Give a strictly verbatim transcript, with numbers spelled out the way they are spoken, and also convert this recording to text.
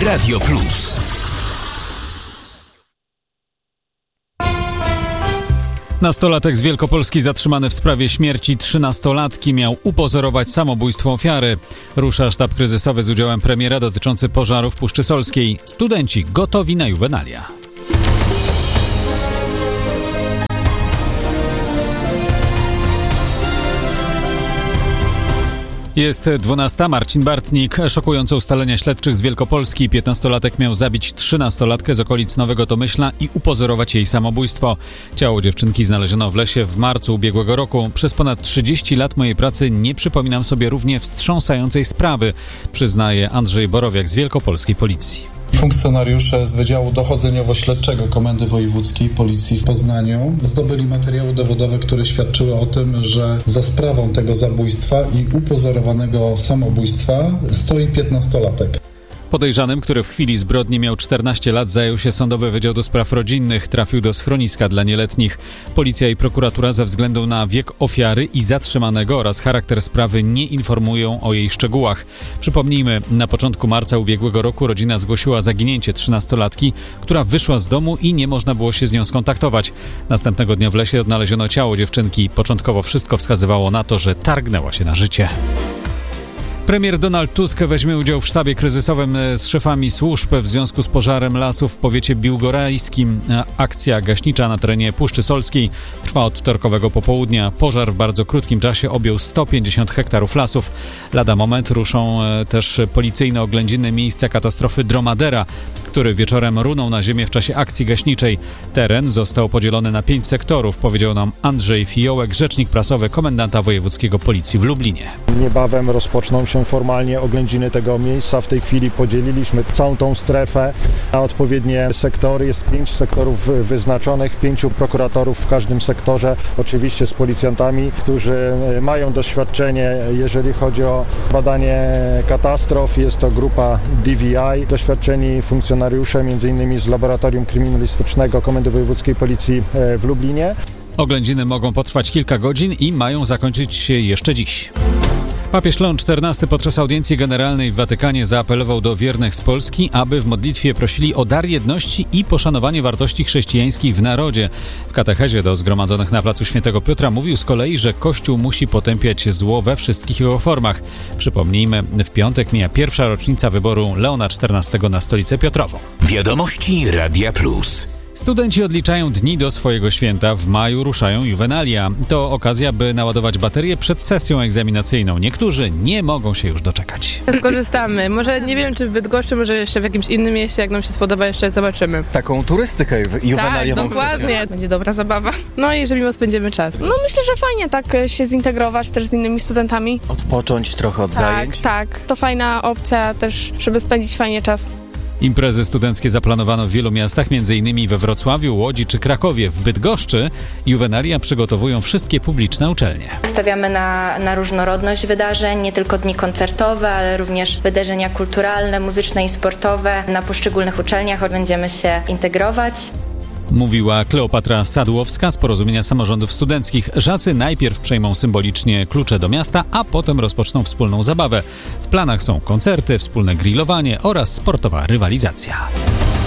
Radio Plus. Nastolatek z Wielkopolski zatrzymany w sprawie śmierci trzynastolatki miał upozorować samobójstwo ofiary. Rusza sztab kryzysowy z udziałem premiera dotyczący pożaru w Puszczy Solskiej. Studenci gotowi na juwenalia. Jest dwunasta. Marcin Bartnik. Szokujące ustalenia śledczych z Wielkopolski. piętnastolatek miał zabić trzynastolatkę z okolic Nowego Tomyśla i upozorować jej samobójstwo. Ciało dziewczynki znaleziono w lesie w marcu ubiegłego roku. Przez ponad trzydzieści lat mojej pracy nie przypominam sobie równie wstrząsającej sprawy, przyznaje Andrzej Borowiak z Wielkopolskiej Policji. Funkcjonariusze z Wydziału Dochodzeniowo-Śledczego Komendy Wojewódzkiej Policji w Poznaniu zdobyli materiały dowodowe, które świadczyły o tym, że za sprawą tego zabójstwa i upozorowanego samobójstwa stoi piętnastolatek. Podejrzanym, który w chwili zbrodni miał czternaście lat, zajął się Sądowy Wydział do Spraw Rodzinnych. Trafił do schroniska dla nieletnich. Policja i prokuratura ze względu na wiek ofiary i zatrzymanego oraz charakter sprawy nie informują o jej szczegółach. Przypomnijmy, na początku marca ubiegłego roku rodzina zgłosiła zaginięcie trzynastolatki, która wyszła z domu i nie można było się z nią skontaktować. Następnego dnia w lesie odnaleziono ciało dziewczynki. Początkowo wszystko wskazywało na to, że targnęła się na życie. Premier Donald Tusk weźmie udział w sztabie kryzysowym z szefami służb w związku z pożarem lasów w powiecie biłgorajskim. Akcja gaśnicza na terenie Puszczy Solskiej trwa od wtorkowego popołudnia. Pożar w bardzo krótkim czasie objął sto pięćdziesiąt hektarów lasów. Lada moment ruszą też policyjne oględziny miejsca katastrofy Dromadera, który wieczorem runął na ziemię w czasie akcji gaśniczej. Teren został podzielony na pięć sektorów, powiedział nam Andrzej Fiołek, rzecznik prasowy komendanta wojewódzkiego Policji w Lublinie. Niebawem rozpoczną się formalnie oględziny tego miejsca. W tej chwili podzieliliśmy całą tą strefę na odpowiednie sektory. Jest pięć sektorów wyznaczonych, pięciu prokuratorów w każdym sektorze, oczywiście z policjantami, którzy mają doświadczenie, jeżeli chodzi o badanie katastrof. Jest to grupa D V I, doświadczeni funkcjonariusze, między innymi z Laboratorium Kryminalistycznego Komendy Wojewódzkiej Policji w Lublinie. Oględziny mogą potrwać kilka godzin i mają zakończyć się jeszcze dziś. Papież Leon czternasty podczas audiencji generalnej w Watykanie zaapelował do wiernych z Polski, aby w modlitwie prosili o dar jedności i poszanowanie wartości chrześcijańskich w narodzie. W katechezie do zgromadzonych na placu Świętego Piotra mówił z kolei, że Kościół musi potępiać zło we wszystkich jego formach. Przypomnijmy, w piątek mija pierwsza rocznica wyboru Leona czternastego na Stolicę Piotrową. Wiadomości Radia Plus. Studenci odliczają dni do swojego święta. W maju ruszają juwenalia. To okazja, by naładować baterię przed sesją egzaminacyjną. Niektórzy nie mogą się już doczekać. Skorzystamy. Może nie wiem, czy w Bydgoszczy, może jeszcze w jakimś innym mieście, jak nam się spodoba, jeszcze zobaczymy. Taką turystykę juwenaliową. Tak, dokładnie. Chcecie. Będzie dobra zabawa. No i że miło spędzimy czas. No myślę, że fajnie tak się zintegrować też z innymi studentami. Odpocząć trochę od tak, zajęć. Tak, to fajna opcja też, żeby spędzić fajnie czas. Imprezy studenckie zaplanowano w wielu miastach, m.in. we Wrocławiu, Łodzi czy Krakowie. W Bydgoszczy juwenalia przygotowują wszystkie publiczne uczelnie. Stawiamy na, na różnorodność wydarzeń, nie tylko dni koncertowe, ale również wydarzenia kulturalne, muzyczne i sportowe. Na poszczególnych uczelniach będziemy się integrować. Mówiła Kleopatra Sadłowska z Porozumienia Samorządów Studenckich. Żacy najpierw przejmą symbolicznie klucze do miasta, a potem rozpoczną wspólną zabawę. W planach są koncerty, wspólne grillowanie oraz sportowa rywalizacja.